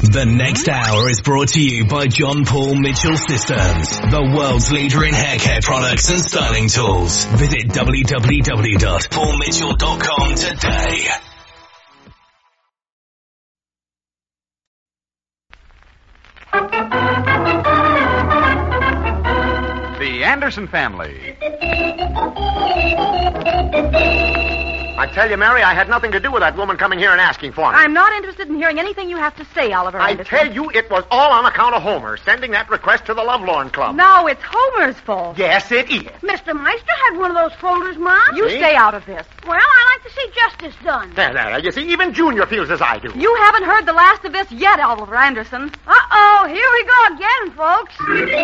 The next hour is brought to you by John Paul Mitchell Systems, the world's leader in hair care products and styling tools. Visit www.paulmitchell.com today. The Anderson Family. I tell you, Mary, I had nothing to do with that woman coming here and asking for me. I'm not interested in hearing anything you have to say, Oliver I Anderson. tell you, it was all on account of Homer sending that request to the Lovelorn Club. No, it's Homer's fault. Yes, it is. Mr. Meister had one of those folders, Mom. You See? stay out of this. Well, I like to see justice done. There, you see, even Junior feels as I do. You haven't heard the last of this yet, Oliver Anderson. Uh-oh, here we go again, folks.